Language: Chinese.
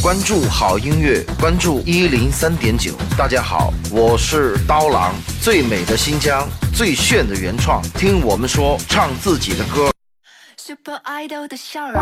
关注好音乐，关注103.9。大家好，我是刀郎，最美的新疆，最炫的原创，听我们说，唱自己的歌。 Super Idol 的笑容。